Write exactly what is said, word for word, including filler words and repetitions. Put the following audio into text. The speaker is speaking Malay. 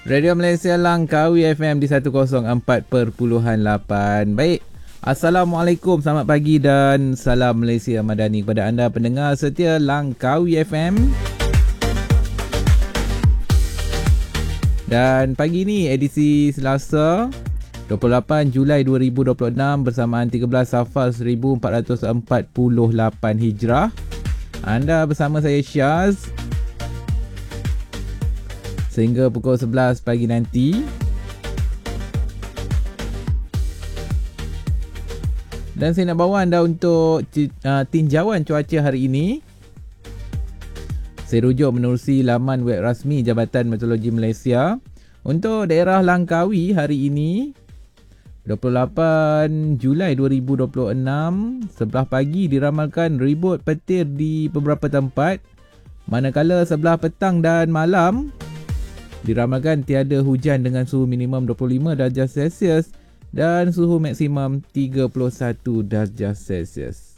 Radio Malaysia Langkawi F M di seratus empat perpuluhan lapan. Baik, Assalamualaikum, selamat pagi dan salam Malaysia Madani kepada anda pendengar setia Langkawi F M. Dan pagi ni edisi Selasa dua puluh lapan Julai dua ribu dua puluh enam bersamaan tiga belas Safar seribu empat ratus empat puluh lapan Hijrah. Anda bersama saya Syaz sehingga pukul sebelas pagi nanti. Dan saya nak bawa anda untuk uh, tinjauan cuaca hari ini. Saya rujuk menerusi laman web rasmi Jabatan Meteorologi Malaysia. Untuk daerah Langkawi hari ini dua puluh lapan Julai dua ribu dua puluh enam, sebelah pagi diramalkan ribut petir di beberapa tempat, manakala sebelah petang dan malam diramalkan tiada hujan dengan suhu minimum dua puluh lima darjah Celsius dan suhu maksimum tiga puluh satu darjah Celsius.